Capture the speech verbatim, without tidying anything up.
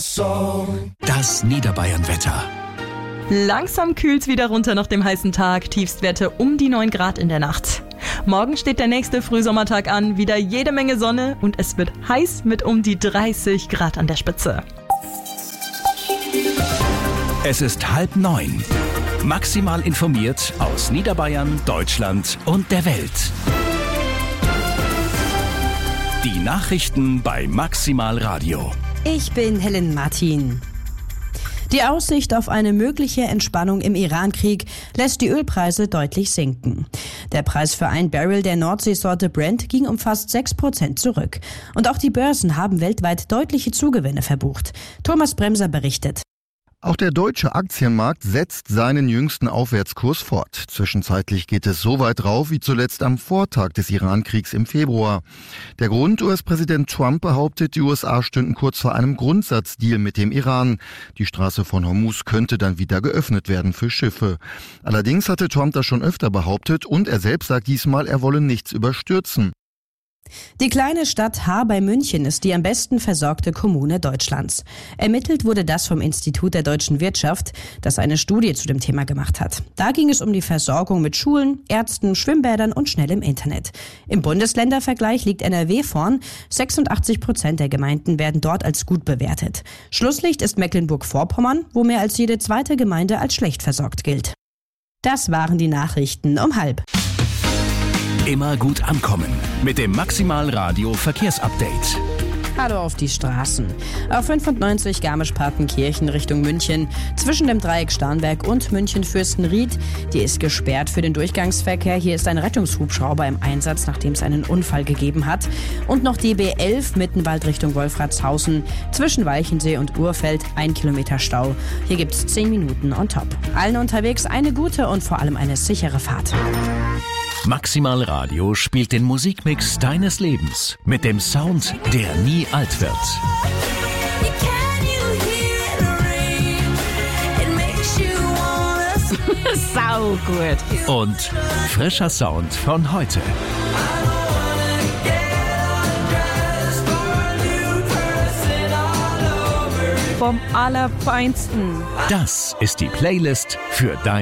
Das Niederbayern-Wetter. Langsam kühlt's wieder runter nach dem heißen Tag. Tiefstwerte um die neun Grad in der Nacht. Morgen steht der nächste Frühsommertag an. Wieder jede Menge Sonne und es wird heiß mit um die dreißig Grad an der Spitze. Es ist halb neun. Maximal informiert aus Niederbayern, Deutschland und der Welt. Die Nachrichten bei Maximal Radio. Ich bin Helen Martin. Die Aussicht auf eine mögliche Entspannung im Iran-Krieg lässt die Ölpreise deutlich sinken. Der Preis für ein Barrel der Nordseesorte Brent ging um fast sechs Prozent zurück. Und auch die Börsen haben weltweit deutliche Zugewinne verbucht. Thomas Bremser berichtet. Auch der deutsche Aktienmarkt setzt seinen jüngsten Aufwärtskurs fort. Zwischenzeitlich geht es so weit rauf wie zuletzt am Vortag des Iran-Kriegs im Februar. Der Grund: U S-Präsident Trump behauptet, die U S A stünden kurz vor einem Grundsatzdeal mit dem Iran. Die Straße von Hormuz könnte dann wieder geöffnet werden für Schiffe. Allerdings hatte Trump das schon öfter behauptet und er selbst sagt diesmal, er wolle nichts überstürzen. Die kleine Stadt Haar bei München ist die am besten versorgte Kommune Deutschlands. Ermittelt wurde das vom Institut der deutschen Wirtschaft, das eine Studie zu dem Thema gemacht hat. Da ging es um die Versorgung mit Schulen, Ärzten, Schwimmbädern und schnellem Internet. Im Bundesländervergleich liegt N R W vorn. sechsundachtzig Prozent der Gemeinden werden dort als gut bewertet. Schlusslicht ist Mecklenburg-Vorpommern, wo mehr als jede zweite Gemeinde als schlecht versorgt gilt. Das waren die Nachrichten um halb. Immer gut ankommen mit dem Maximal Radio Verkehrsupdate. Hallo auf die Straßen. Auf fünfundneunzig Garmisch-Partenkirchen Richtung München, zwischen dem Dreieck Starnberg und München-Fürstenried. Die ist gesperrt für den Durchgangsverkehr. Hier ist ein Rettungshubschrauber im Einsatz, nachdem es einen Unfall gegeben hat. Und noch die B elf Mittenwald Richtung Wolfratshausen, zwischen Walchensee und Urfeld, ein Kilometer Stau. Hier gibt es zehn Minuten on top. Allen unterwegs eine gute und vor allem eine sichere Fahrt. Maximal Radio spielt den Musikmix deines Lebens mit dem Sound, der nie alt wird. Sau gut. Und frischer Sound von heute. Vom Allerfeinsten. Das ist die Playlist für dein